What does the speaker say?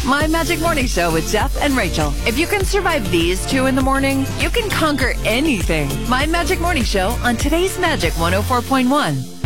My Magic Morning Show with Jeff and Rachel. If you can survive these two in the morning, you can conquer anything. My Magic Morning Show on today's Magic 104.1.